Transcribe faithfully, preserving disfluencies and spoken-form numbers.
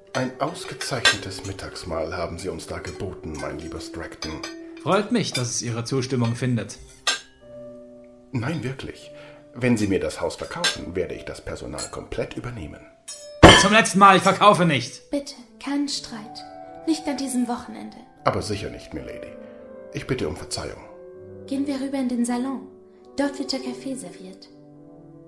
Ein ausgezeichnetes Mittagsmahl haben Sie uns da geboten, mein lieber Stratton. Freut mich, dass es Ihre Zustimmung findet. Nein, wirklich. Wenn Sie mir das Haus verkaufen, werde ich das Personal komplett übernehmen. Zum letzten Mal, ich verkaufe nicht. Bitte, keinen Streit. Nicht an diesem Wochenende. Aber sicher nicht, Milady. Ich bitte um Verzeihung. Gehen wir rüber in den Salon. Dort wird der Kaffee serviert.